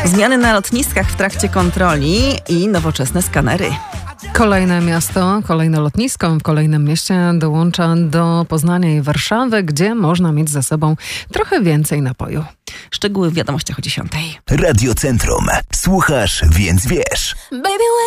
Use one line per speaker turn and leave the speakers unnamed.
Zmiany na lotniskach w trakcie kontroli i nowoczesne skanery.
Kolejne miasto, kolejne lotnisko w kolejnym mieście dołącza do Poznania i Warszawy, gdzie można mieć ze sobą trochę więcej napoju.
Szczegóły w wiadomościach o 10:00.
Radio Centrum. Słuchasz, więc wiesz.